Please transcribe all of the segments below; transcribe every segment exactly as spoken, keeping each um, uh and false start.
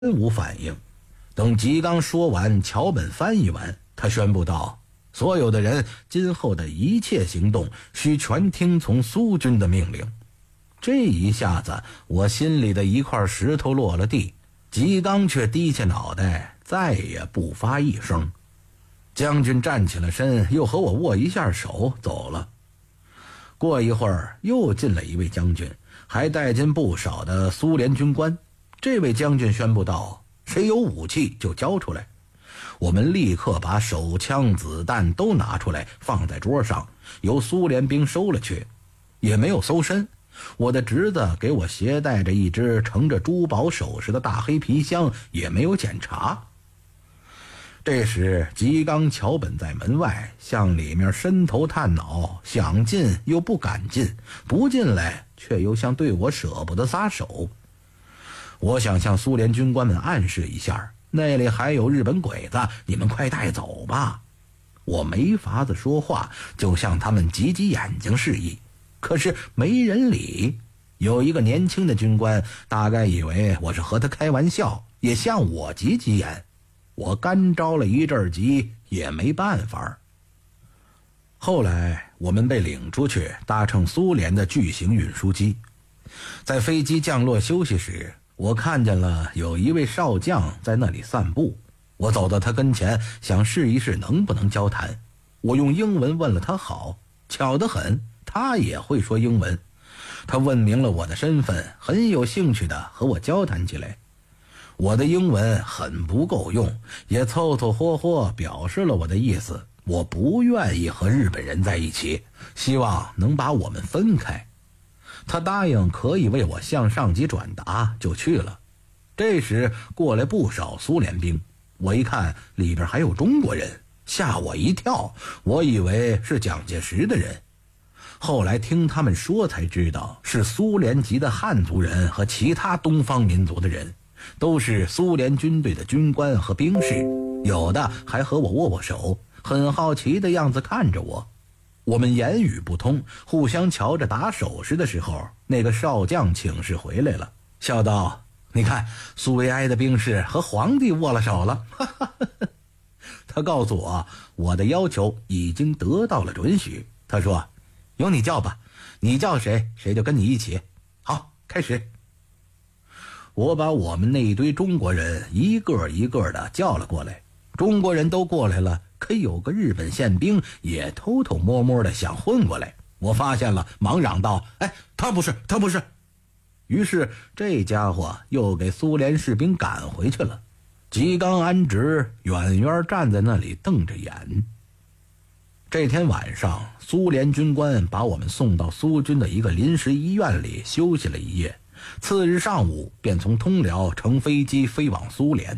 无反应。等吉刚说完，桥本翻译完，他宣布道：所有的人今后的一切行动需全听从苏军的命令。这一下子我心里的一块石头落了地，吉刚却低下脑袋，再也不发一声。将军站起了身，又和我握一下手走了。过一会儿又进了一位将军，还带进不少的苏联军官。这位将军宣布道：谁有武器就交出来。我们立刻把手枪子弹都拿出来放在桌上，由苏联兵收了去，也没有搜身。我的侄子给我携带着一只盛着珠宝首饰的大黑皮箱，也没有检查。这时吉刚桥本在门外向里面伸头探脑，想进又不敢进，不进来却又像对我舍不得撒手。我想向苏联军官们暗示一下，那里还有日本鬼子，你们快带走吧。我没法子说话，就向他们挤挤眼睛示意，可是没人理。有一个年轻的军官大概以为我是和他开玩笑，也向我挤挤眼。我干着了一阵急，也没办法。后来我们被领出去，搭乘苏联的巨型运输机。在飞机降落休息时，我看见了有一位少将在那里散步。我走到他跟前，想试一试能不能交谈。我用英文问了他好，巧得很，他也会说英文。他问明了我的身份，很有兴趣地和我交谈起来。我的英文很不够用，也凑凑合合表示了我的意思，我不愿意和日本人在一起，希望能把我们分开。他答应可以为我向上级转达，就去了。这时过来不少苏联兵，我一看里边还有中国人，吓我一跳，我以为是蒋介石的人。后来听他们说才知道，是苏联籍的汉族人和其他东方民族的人，都是苏联军队的军官和兵士，有的还和我握握手，很好奇的样子看着我。我们言语不通，互相瞧着打手势的时候，那个少将请示回来了，笑道：你看，苏维埃的兵士和皇帝握了手了。他告诉我，我的要求已经得到了准许。他说：由你叫吧，你叫谁，谁就跟你一起。好，开始。我把我们那一堆中国人一个一个的叫了过来，中国人都过来了，可有个日本宪兵也偷偷摸摸的想混过来，我发现了，忙嚷道：哎，他不是，他不是。于是这家伙又给苏联士兵赶回去了。吉刚安直远远站在那里瞪着眼。这天晚上，苏联军官把我们送到苏军的一个临时医院里休息了一夜，次日上午便从通辽乘飞机飞往苏联。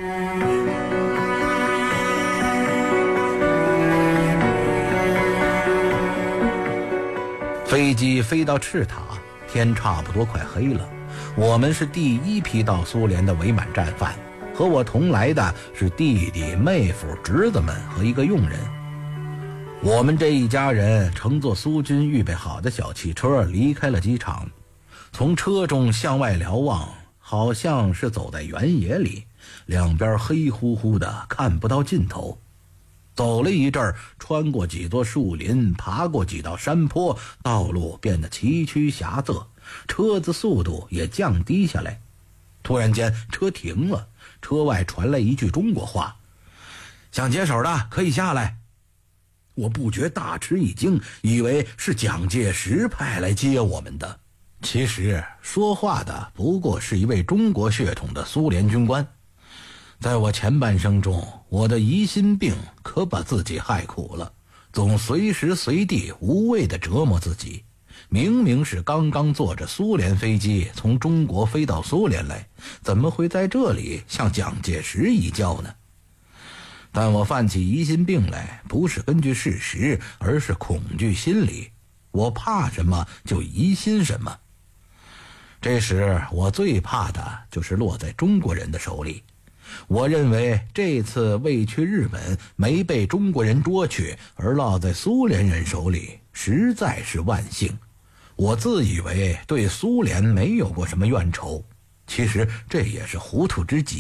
飞机飞到赤塔，天差不多快黑了。我们是第一批到苏联的伪满战犯，和我同来的是弟弟、妹夫、侄子们和一个佣人。我们这一家人乘坐苏军预备好的小汽车离开了机场，从车中向外瞭望，好像是走在原野里，两边黑乎乎的，看不到尽头。走了一阵儿，穿过几座树林，爬过几道山坡，道路变得崎岖狭仄，车子速度也降低下来。突然间车停了，车外传来一句中国话：想解手的可以下来。我不觉大吃一惊，以为是蒋介石派来接我们的。其实说话的不过是一位中国血统的苏联军官。在我前半生中，我的疑心病可把自己害苦了，总随时随地无谓地折磨自己。明明是刚刚坐着苏联飞机从中国飞到苏联来，怎么会在这里向蒋介石一叫呢？但我犯起疑心病来，不是根据事实，而是恐惧心理。我怕什么就疑心什么。这时我最怕的就是落在中国人的手里。我认为这次未去日本，没被中国人捉去，而落在苏联人手里，实在是万幸。我自以为对苏联没有过什么怨仇， 其实这也是糊涂之极。